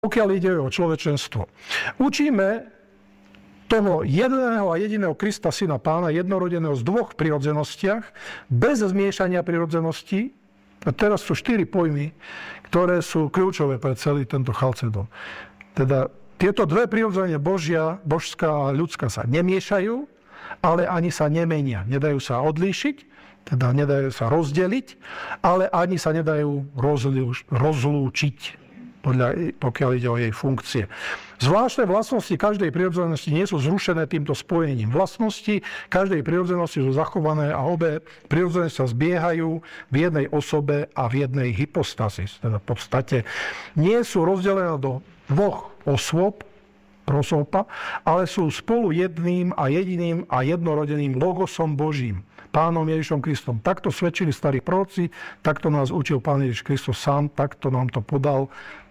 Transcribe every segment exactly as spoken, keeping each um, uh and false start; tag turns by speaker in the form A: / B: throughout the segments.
A: pokiaľ ide o človečenstvo. Učíme toho jedného a jediného Krista, Syna Pána, jednorodeného z dvoch prirodzenostiach, bez zmiešania prirodzeností. A teraz sú štyri pojmy, ktoré sú kľúčové pre celý tento Chalcedon. Teda tieto dve prirodzenie Božia, božská a ľudská sa nemiešajú, ale ani sa nemenia. Nedajú sa odlíšiť, teda nedajú sa rozdeliť, ale ani sa nedajú rozlúčiť, podľa, pokiaľ ide o jej funkcie. Zvláštne vlastnosti každej prirodzenosti nie sú zrušené týmto spojením. Vlastnosti každej prirodzenosti sú zachované a obe prirodzenosti sa zbiehajú v jednej osobe a v jednej hypostasis. Teda v podstate nie sú rozdelené do dvoch osôb, prosopa, ale sú spolu jedným a jediným a jednorodeným logosom Božím, Pánom Ježišom Kristom. Takto svedčili starí proroci, takto nás učil Pán Ježiš Kristus sám, takto nám to podal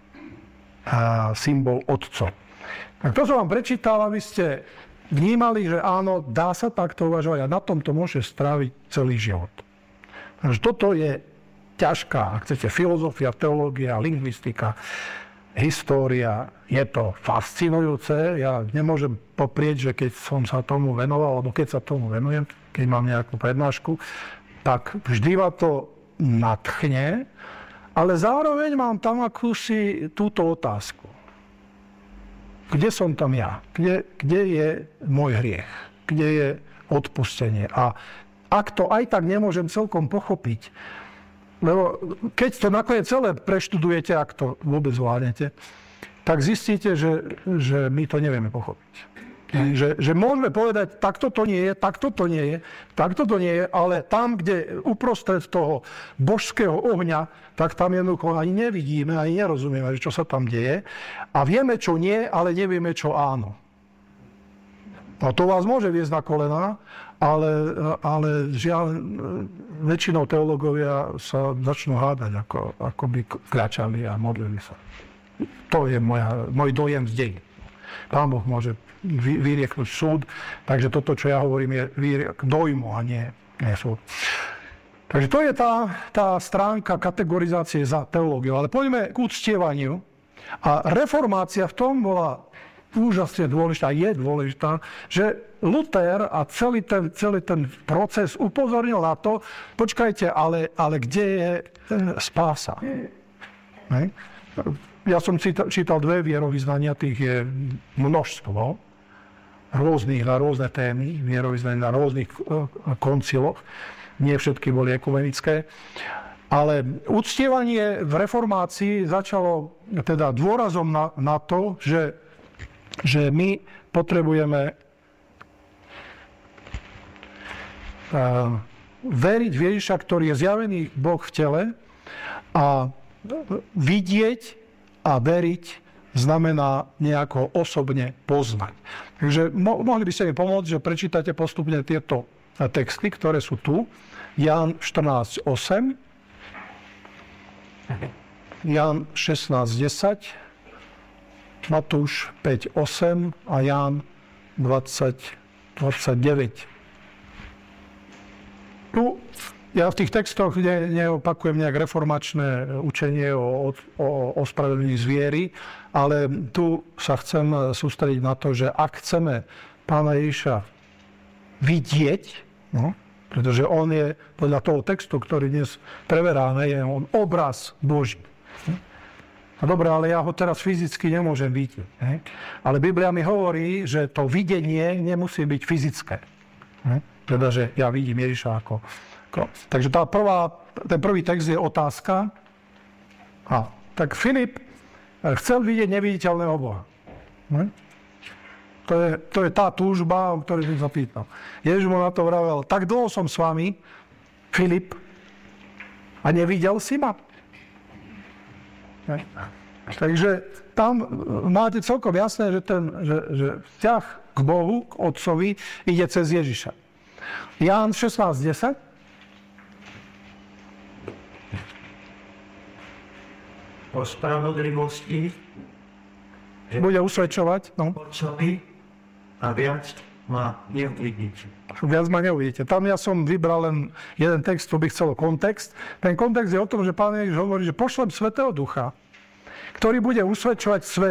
A: a, symbol Otcov. Tak to som vám prečítal, aby ste vnímali, že áno, dá sa takto uvažovať a na tomto môže stráviť celý život. Takže toto je ťažká, ak chcete, filozofia, teológia, lingvistika, história, je to fascinujúce. Ja nemôžem poprieť, že keď som sa tomu venoval, alebo keď sa tomu venujem, keď mám nejakú prednášku, tak vždy ma to nadchne, ale zároveň mám tam akúsi túto otázku. Kde som tam ja? Kde, kde je môj hriech? Kde je odpustenie? A ak to aj tak nemôžem celkom pochopiť, lebo keď to nakoniec celé preštudujete, ak to vôbec zvládnete, tak zistíte, že, že my to nevieme pochopiť. Že, že môžeme povedať, takto to nie je, takto to nie je, takto to nie je, ale tam, kde uprostred toho božského ohňa, tak tam jednoducho ani nevidíme, ani nerozumieme, čo sa tam deje. A vieme, čo nie, ale nevieme, čo áno. A to vás môže viesť na kolená, ale, ale žiaľ, väčšinou teológovia sa začnú hádať, ako, ako by kľačali a modlili sa. To je moja, môj dojem z dejín. Pán Boh môže vy, vyrieknúť súd, takže toto, čo ja hovorím, je vyriek dojmu a nie, nie súd. Takže to je tá, tá stránka kategorizácie za teológiu. Ale poďme k uctievaniu. A reformácia v tom bola úžasne dôležitá, je dôležitá, že Luther a celý ten, celý ten proces upozornil na to, počkajte, ale, ale kde je spása? Hej? Ja som čítal, čítal dve vierovyznania, tých je množstvo, rôznych na rôzne témy, vierovyznania na rôznych konciloch. Nie všetky boli ekumenické. Ale uctievanie v reformácii začalo teda dôrazom na, na to, že, že my potrebujeme uh, veriť v Ježiša, ktorý je zjavený Boh v tele, a vidieť a veriť znamená nejako osobne poznať. Takže mo- mohli by ste mi pomôcť, že prečítate postupne tieto texty, ktoré sú tu. Ján štrnásť osem, Ján šestnásť desať, Matúš päť osem a Ján dvadsať dvadsaťdeväť. Tu ja v tých textoch ne, neopakujem nejak reformačné učenie o, o ospravedlnení zviery, ale tu sa chcem sústrediť na to, že ak chceme Pána Ježiša vidieť, no, pretože on je, podľa toho textu, ktorý dnes preveráme, je on obraz Boží. No dobre, ale ja ho teraz fyzicky nemôžem vidieť. Ne? Ale Biblia mi hovorí, že to videnie nemusí byť fyzické. Ne? Teda, že ja vidím Ježiša ako... ako. Takže tá prvá, ten prvý text je otázka. A, tak Filip chcel vidieť neviditeľného Boha. Ne? To je, to je tá túžba, o ktorej som sa pýtal. Ježiš mu na to vravel, tak dlho som s vami, Filip, a nevidel si ma? Ne? Takže tam máte celkom jasné, že, ten, že, že vzťah k Bohu, k Otcovi, ide cez Ježiša. Ján šestnásť desať.
B: O spravodlivosti
A: bude usvedčovať. No.
B: Otcovi a viac ma neuvidíte.
A: Viac ma neuvidíte. Tam ja som vybral len jeden text, to by chcelo kontext. Ten kontext je o tom, že Pán Ježiš hovorí, že pošlem Svätého Ducha ktorý bude usvedčovať svet